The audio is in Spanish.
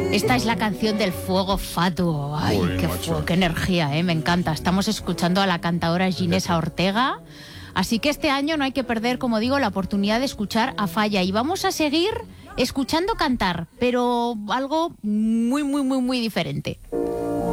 Esta es la canción del fuego fatuo. Ay, Uy, qué energía, me encanta. Estamos escuchando a la cantadora Ginesa Ortega. Así que este año no hay que perder, como digo, la oportunidad de escuchar a Falla. Y vamos a seguir escuchando cantar, pero algo muy, muy, muy, muy diferente.